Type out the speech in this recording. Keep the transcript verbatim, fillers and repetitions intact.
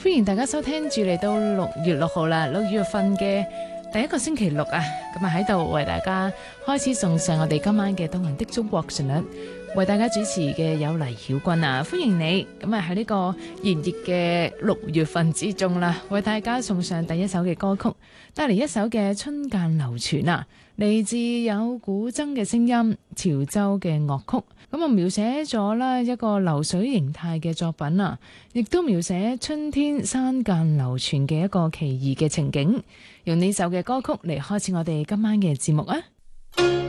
歡迎大家收聽住嚟到六月六號啦，六月份嘅第一個星期六啊，咁啊喺度為大家開始送上我哋今晚嘅動人的中國旋律，為大家主持嘅有黎曉君啊，歡迎你。咁啊喺呢個炎熱嘅六月份之中啦，為大家送上第一首嘅歌曲，帶嚟一首嘅春間流傳啊，嚟自有古箏嘅聲音，潮州嘅樂曲。咁啊，描寫咗啦一個流水形態嘅作品啊，亦都描寫春天山間流傳嘅一個奇異嘅情景。用呢首嘅歌曲嚟開始我哋今晚嘅節目啊！